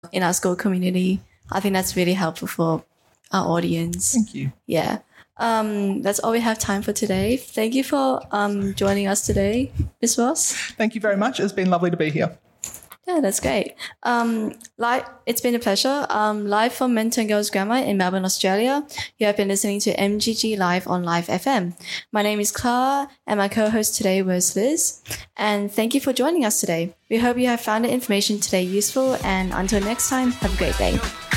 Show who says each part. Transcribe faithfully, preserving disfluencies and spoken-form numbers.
Speaker 1: in our school community. I think that's really helpful for our audience.
Speaker 2: Thank you.
Speaker 1: Yeah. Um, that's all we have time for today. Thank you for um, joining us today, Miz Ross.
Speaker 2: Thank you very much. It's been lovely to be here.
Speaker 1: Yeah, that's great. Um, like, it's been a pleasure. Um, live from Mentor Girls Grammar in Melbourne, Australia. You have been listening to M G G Live on Live F M. My name is Clara, and my co-host today was Liz. And thank you for joining us today. We hope you have found the information today useful, and until next time, have a great day.